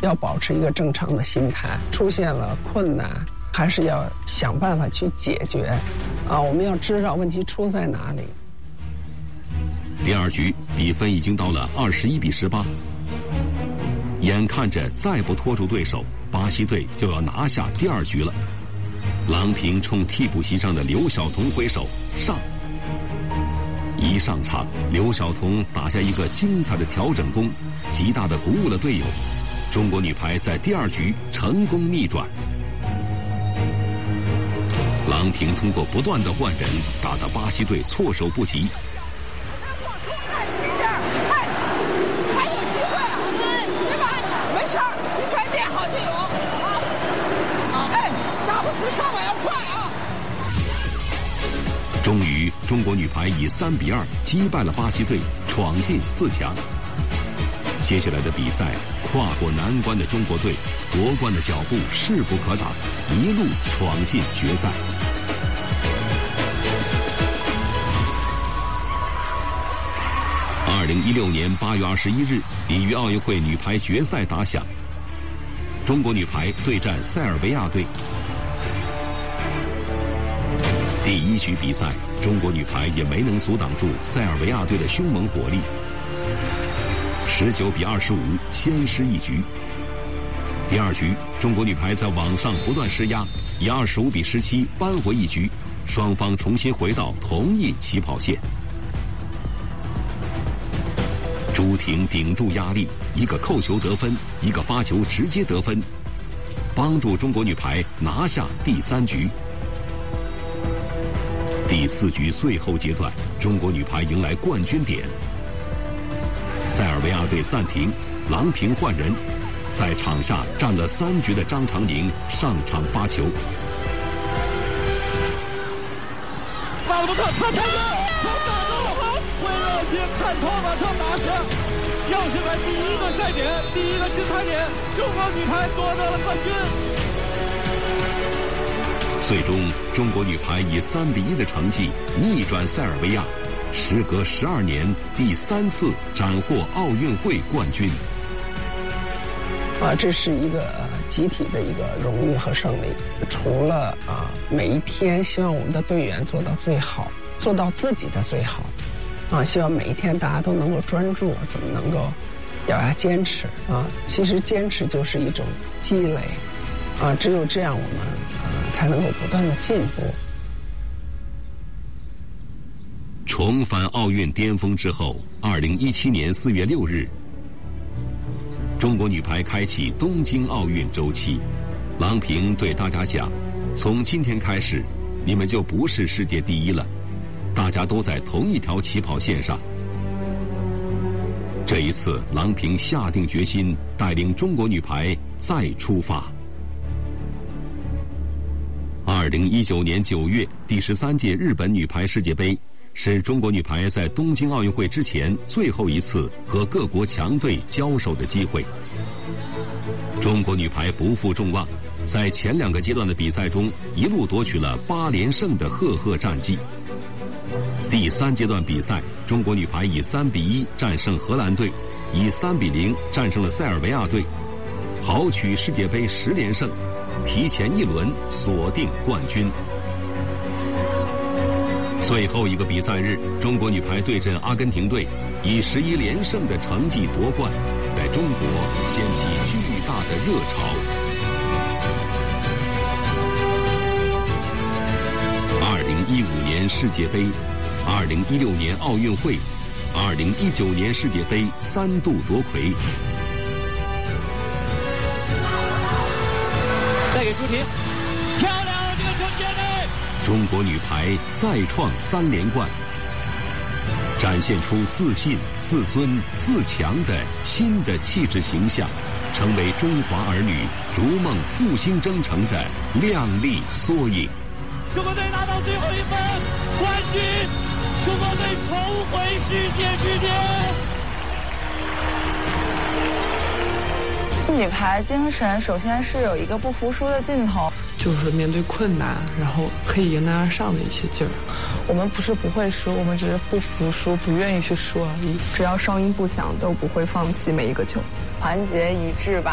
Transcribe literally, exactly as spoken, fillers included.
要保持一个正常的心态，出现了困难还是要想办法去解决啊！我们要知道问题出在哪里。 第二局比分已经到了二十一比十八，眼看着再不拖住对手，巴西队就要拿下第二局了。郎平冲替补席上的刘晓彤挥手上。一上场，刘晓彤打下一个精彩的调整攻，极大的鼓舞了队友。中国女排在第二局成功逆转。郎平通过不断的换人，打得巴西队措手不及。 耐心点，哎，还有机会啊，对吧？没事儿，全练好就有啊。哎，打不死上来要快啊！ 终于，中国女排以三比二击败了巴西队，闯进四强。接下来的比赛，跨过难关的中国队，夺冠的脚步势不可挡，一路闯进决赛。二零一六年八月二十一日，里约奥运会女排决赛打响，中国女排对战塞尔维亚队。第一局比赛，中国女排也没能阻挡住塞尔维亚队的凶猛火力，十九比二十五先失一局。第二局，中国女排在网上不断施压，以二十五比十七扳回一局，双方重新回到同一起跑线。朱婷顶住压力，一个扣球得分，一个发球直接得分，帮助中国女排拿下第三局。第四局最后阶段，中国女排迎来冠军点。塞尔维亚队暂停，郎平换人，在场下站了三局的张常宁上场发球。 巴勒莫特，他开球，他打中了，为热血看透马上拿下，又是在第一个赛点，第一个精彩点，中国女排夺得了冠军。 最终，中国女排以三比一的成绩逆转塞尔维亚，时隔十二年第三次斩获奥运会冠军。 啊，这是一个集体的一个荣誉和胜利。除了啊，每一天希望我们的队员做到最好，做到自己的最好，啊，希望每一天大家都能够专注，怎么能够咬牙坚持啊？其实坚持就是一种积累，啊，只有这样我们啊才能够不断的进步。 重返奥运巅峰之后，二零一七年四月六日，中国女排开启东京奥运周期。郎平对大家讲，从今天开始，你们就不是世界第一了，大家都在同一条起跑线上。这一次，郎平下定决心带领中国女排再出发。二零一九年九月，第十三届日本女排世界杯是中国女排在东京奥运会之前最后一次和各国强队交手的机会。中国女排不负众望，在前两个阶段的比赛中一路夺取了八连胜的赫赫战绩。第三阶段比赛，中国女排以三比一战胜荷兰队，以三比零战胜了塞尔维亚队，豪取世界杯十连胜，提前一轮锁定冠军。最后一个比赛日，中国女排对阵阿根廷队，以十一连胜的成绩夺冠，在中国掀起巨大的热潮。二零一五年世界杯，二零一六年奥运会，二零一九年世界杯三度夺魁。 再给朱婷，漂亮，这个球进嘞！ 中国女排再创三连冠，展现出自信、自尊、自强的新的气质形象，成为中华儿女逐梦复兴征程的亮丽缩影。 中国队拿到最后一分，冠军！中国队重回世界之巅。 女排精神首先是有一个不服输的劲头， 就是面对困难，然后可以迎难而上的一些劲儿。 我们不是不会输，我们只是不服输，不愿意去输而已。 只要哨音不响，都不会放弃每一个球。 团结一致吧。